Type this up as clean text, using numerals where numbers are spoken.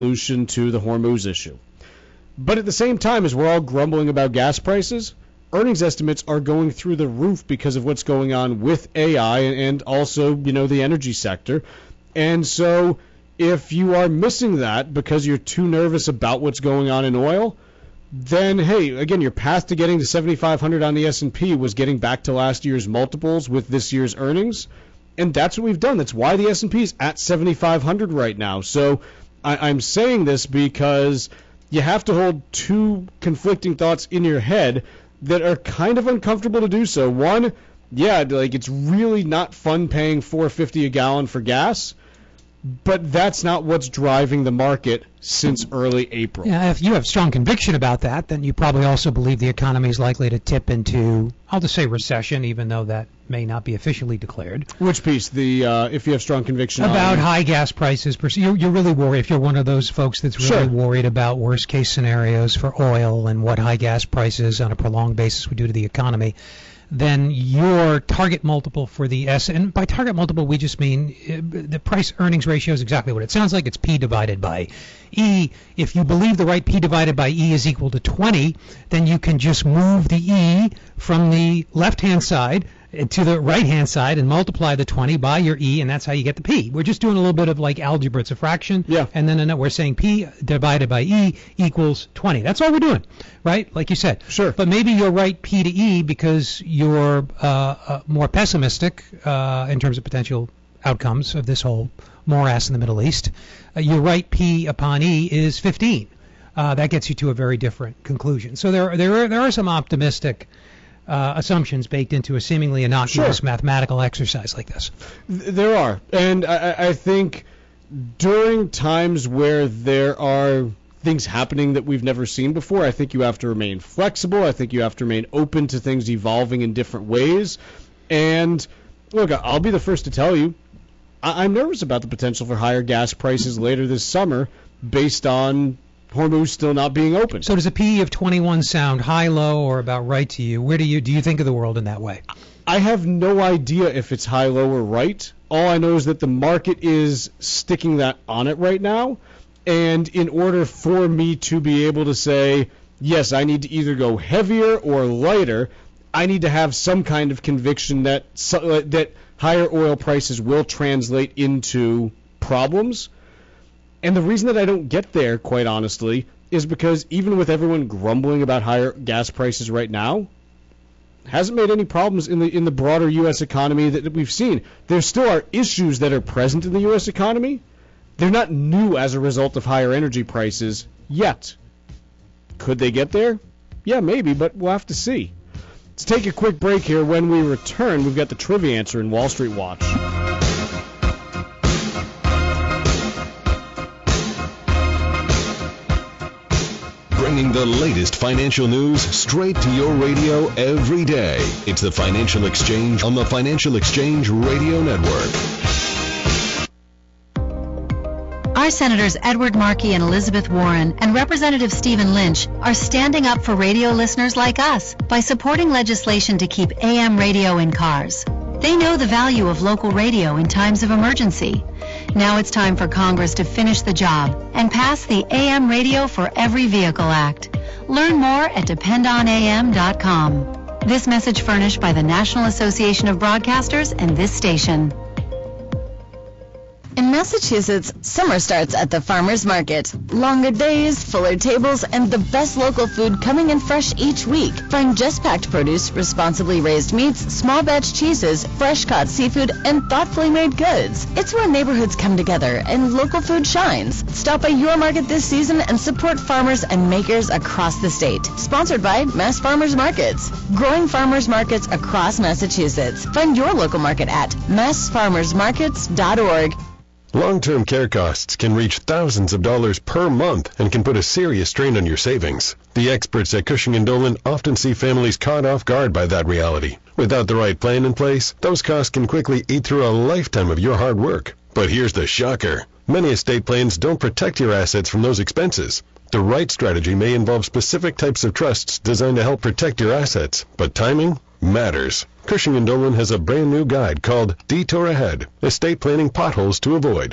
solution to the Hormuz issue. But at the same time, as we're all grumbling about gas prices, earnings estimates are going through the roof because of what's going on with AI and also, the energy sector. And so if you are missing that because you're too nervous about what's going on in oil, then, hey, again, your path to getting to 7,500 on the S&P was getting back to last year's multiples with this year's earnings. And that's what we've done. That's why the S&P is at 7,500 right now. So I'm saying this because you have to hold two conflicting thoughts in your head that are kind of uncomfortable to do so. One, it's really not fun paying $4.50 a gallon for gas. But that's not what's driving the market since early April. Yeah, if you have strong conviction about that, then you probably also believe the economy is likely to tip into, I'll just say recession, even though that may not be officially declared. Which piece? If you have strong conviction about high gas prices, you're really worried. If you're one of those folks that's really worried about worst case scenarios for oil and what high gas prices on a prolonged basis would do to the economy, then your target multiple for the and by target multiple we just mean the price earnings ratio is exactly what it sounds like. It's P divided by E. If you believe the right P divided by E is equal to 20, then you can just move the E from the left-hand side to the right-hand side and multiply the 20 by your E, and that's how you get the P. We're just doing a little bit of like algebra. It's a fraction. Yeah. And then we're saying P divided by E equals 20. That's all we're doing, right? Like you said. Sure. But maybe you're right P to E because you're more pessimistic in terms of potential outcomes of this whole morass in the Middle East. Your right P upon E is 15. That gets you to a very different conclusion. So there are some optimistic assumptions baked into a seemingly innocuous mathematical exercise like this. There are. And I think during times where there are things happening that we've never seen before, I think you have to remain flexible. I think you have to remain open to things evolving in different ways. And look, I'll be the first to tell you, I'm nervous about the potential for higher gas prices later this summer based on Hormuz still not being open. So does a PE of 21 sound high, low, or about right to you? Where do you think of the world in that way? I have no idea if it's high, low, or right. All I know is that the market is sticking that on it right now. And in order for me to be able to say, yes, I need to either go heavier or lighter, I need to have some kind of conviction that higher oil prices will translate into problems. And the reason that I don't get there, quite honestly, is because even with everyone grumbling about higher gas prices right now, hasn't made any problems in the broader U.S. economy that we've seen. There still are issues that are present in the U.S. economy. They're not new as a result of higher energy prices yet. Could they get there? Yeah, maybe, but we'll have to see. Let's take a quick break here. When we return, we've got the trivia answer in Wall Street Watch. Bringing the latest financial news straight to your radio every day. It's the Financial Exchange on the Financial Exchange Radio Network. Our Senators Edward Markey and Elizabeth Warren and Representative Stephen Lynch are standing up for radio listeners like us by supporting legislation to keep AM radio in cars. They know the value of local radio in times of emergency. Now it's time for Congress to finish the job and pass the AM Radio for Every Vehicle Act. Learn more at dependonam.com. This message furnished by the National Association of Broadcasters and this station. In Massachusetts, summer starts at the farmers market. Longer days, fuller tables, and the best local food coming in fresh each week. Find just packed produce, responsibly raised meats, small batch cheeses, fresh caught seafood, and thoughtfully made goods. It's where neighborhoods come together and local food shines. Stop by your market this season and support farmers and makers across the state. Sponsored by Mass Farmers Markets. Growing farmers markets across Massachusetts. Find your local market at massfarmersmarkets.org. Long-term care costs can reach thousands of dollars per month and can put a serious strain on your savings. The experts at Cushing & Dolan often see families caught off guard by that reality. Without the right plan in place, those costs can quickly eat through a lifetime of your hard work. But here's the shocker. Many estate plans don't protect your assets from those expenses. The right strategy may involve specific types of trusts designed to help protect your assets, but timing matters. Cushing & Dolan has a brand new guide called Detour Ahead, Estate Planning Potholes to Avoid.